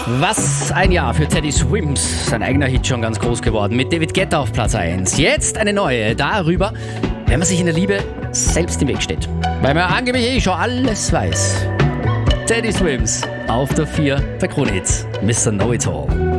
Was ein Jahr für Teddy Swims. Sein eigener Hit schon ganz groß geworden. Mit David Guetta auf Platz 1. Jetzt eine neue. Darüber, wenn man sich in der Liebe selbst im Weg steht. Weil man angeblich schon alles weiß. Teddy Swims auf der 4 der Krone-Hits. Mr. Know-It-All.